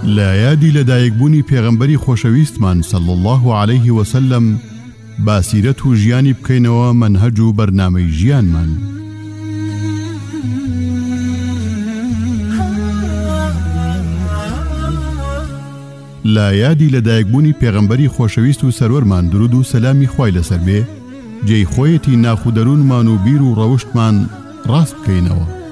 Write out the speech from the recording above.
لا یادی لەدایکبوونی پێغەمبەری خۆشەویستمان صلی الله عليه وسلم باسیرەت و ژیانی بکەینەوە منهەج و بەرنامەی ژیانمان. لا یادی لەدایکبوونی پێغەمبەری خۆشەویست و سەرۆرمان درود و سەلامی خوای لەسەر بێ جێی خۆیەتی ناخودەروونمان و بیر و ڕەوشتمان ڕاست بکەینەوە.